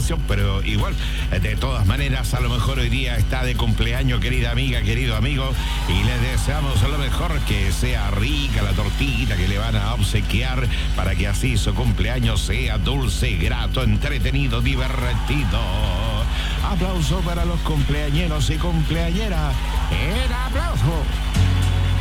canción, pero igual, de todas maneras, a lo mejor hoy día está de cumpleaños, querida amiga, querido amigo, y le deseamos a lo mejor que sea rica la tortita que le van a obsequiar para que así su cumpleaños sea dulce, grato, entretenido, divertido. Aplauso para los cumpleañeros y cumpleañeras. ¡El aplauso!